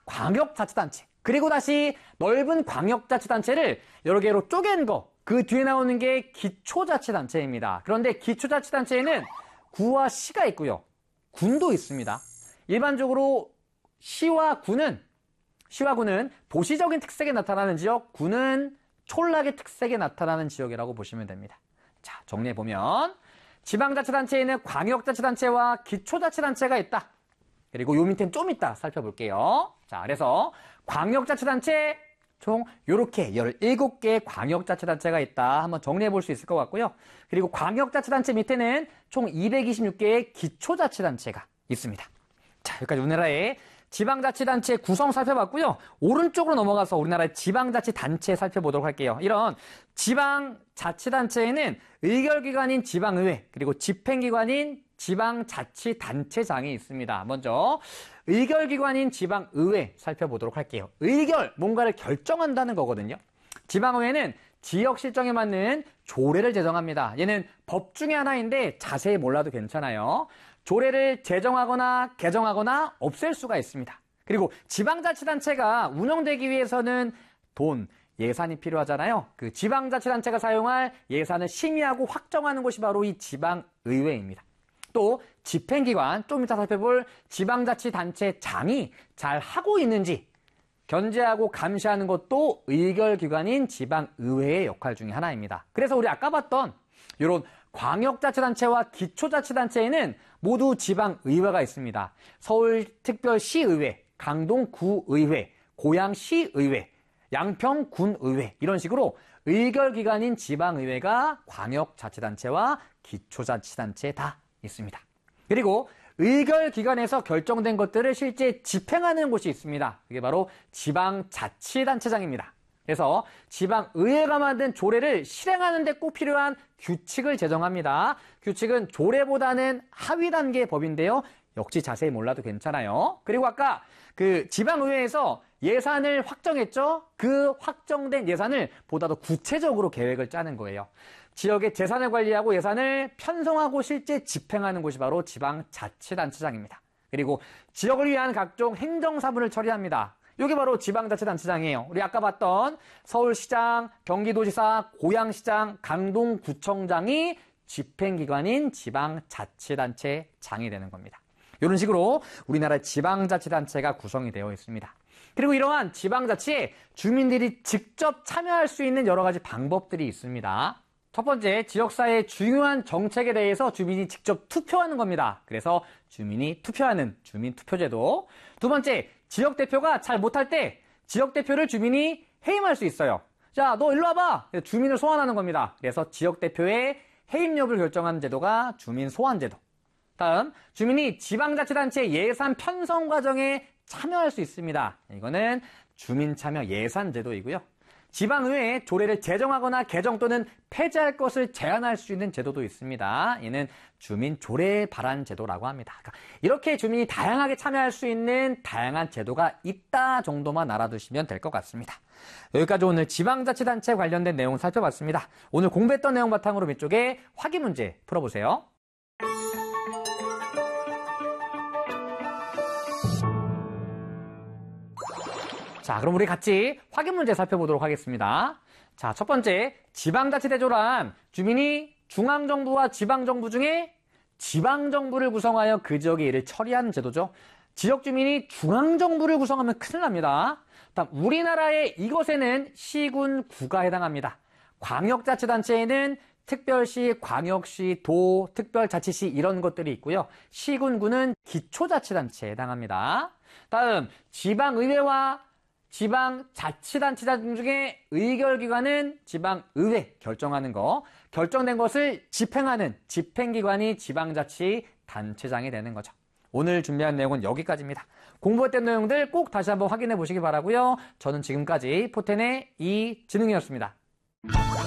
광역자치단체, 그리고 다시 넓은 광역자치단체를 여러 개로 쪼갠 거, 그 뒤에 나오는 게 기초자치단체입니다. 그런데 기초자치단체에는 구와 시가 있고요. 군도 있습니다. 일반적으로 시와 군은 도시적인 특색에 나타나는 지역, 군은 촌락의 특색에 나타나는 지역이라고 보시면 됩니다. 자, 정리해보면 지방자치단체에는 광역자치단체와 기초자치단체가 있다. 그리고 요 밑엔 좀 이따 살펴볼게요. 자, 그래서 광역자치단체 총 요렇게 17개의 광역자치단체가 있다. 한번 정리해볼 수 있을 것 같고요. 그리고 광역자치단체 밑에는 총 226개의 기초자치단체가 있습니다. 자, 여기까지 우리나라의 지방자치단체 구성 살펴봤고요. 오른쪽으로 넘어가서 우리나라의 지방자치단체 살펴보도록 할게요. 이런 지방자치단체에는 의결기관인 지방의회, 그리고 집행기관인 지방자치단체장이 있습니다. 먼저 의결기관인 지방의회 살펴보도록 할게요. 의결, 뭔가를 결정한다는 거거든요. 지방의회는 지역 실정에 맞는 조례를 제정합니다. 얘는 법 중에 하나인데 자세히 몰라도 괜찮아요. 조례를 제정하거나 개정하거나 없앨 수가 있습니다. 그리고 지방자치단체가 운영되기 위해서는 돈, 예산이 필요하잖아요. 그 지방자치단체가 사용할 예산을 심의하고 확정하는 곳이 바로 이 지방의회입니다. 또 집행기관, 좀 이따 살펴볼 지방자치단체장이 잘 하고 있는지 견제하고 감시하는 것도 의결기관인 지방의회의 역할 중에 하나입니다. 그래서 우리 아까 봤던 이런 광역자치단체와 기초자치단체에는 모두 지방의회가 있습니다. 서울특별시의회, 강동구의회, 고양시의회, 양평군의회 이런 식으로 의결기관인 지방의회가 광역자치단체와 기초자치단체에 다 있습니다. 그리고 의결기관에서 결정된 것들을 실제 집행하는 곳이 있습니다. 그게 바로 지방자치단체장입니다. 그래서 지방의회가 만든 조례를 실행하는 데 꼭 필요한 규칙을 제정합니다. 규칙은 조례보다는 하위 단계의 법인데요. 역시 자세히 몰라도 괜찮아요. 그리고 아까 그 지방의회에서 예산을 확정했죠? 그 확정된 예산을 보다 더 구체적으로 계획을 짜는 거예요. 지역의 재산을 관리하고 예산을 편성하고 실제 집행하는 곳이 바로 지방자치단체장입니다. 그리고 지역을 위한 각종 행정사무를 처리합니다. 이게 바로 지방자치단체장이에요. 우리 아까 봤던 서울시장, 경기도지사, 고양시장, 강동구청장이 집행기관인 지방자치단체장이 되는 겁니다. 이런 식으로 우리나라의 지방자치단체가 구성이 되어 있습니다. 그리고 이러한 지방자치에 주민들이 직접 참여할 수 있는 여러 가지 방법들이 있습니다. 첫 번째, 지역사회의 중요한 정책에 대해서 주민이 직접 투표하는 겁니다. 그래서 주민이 투표하는 주민투표제도. 두 번째, 지역대표가 잘 못할 때 지역대표를 주민이 해임할 수 있어요. 자, 너 일로 와봐! 주민을 소환하는 겁니다. 그래서 지역대표의 해임 여부를 결정하는 제도가 주민소환제도. 다음, 주민이 지방자치단체 예산 편성 과정에 참여할 수 있습니다. 이거는 주민참여 예산제도이고요. 지방의회에 조례를 제정하거나 개정 또는 폐지할 것을 제한할 수 있는 제도도 있습니다. 이는 주민조례 발안 제도라고 합니다. 그러니까 이렇게 주민이 다양하게 참여할 수 있는 다양한 제도가 있다 정도만 알아두시면 될 것 같습니다. 여기까지 오늘 지방자치단체 관련된 내용 살펴봤습니다. 오늘 공부했던 내용 바탕으로 밑쪽에 확인 문제 풀어보세요. 자, 그럼 우리 같이 확인 문제 살펴보도록 하겠습니다. 자, 첫 번째, 지방자치대조란 주민이 중앙정부와 지방정부 중에 지방정부를 구성하여 그 지역의 일을 처리하는 제도죠. 지역 주민이 중앙정부를 구성하면 큰일 납니다. 다음, 우리나라의 이것에는 시군, 구가 해당합니다. 광역자치단체에는 특별시, 광역시, 도, 특별자치시 이런 것들이 있고요. 시군, 구는 기초자치단체에 해당합니다. 다음, 지방의회와 지방자치단체장 중에 의결기관은 지방의회 결정하는 거, 결정된 것을 집행하는 집행기관이 지방자치단체장이 되는 거죠. 오늘 준비한 내용은 여기까지입니다. 공부했던 내용들 꼭 다시 한번 확인해 보시기 바라고요. 저는 지금까지 포텐의 이진웅이었습니다.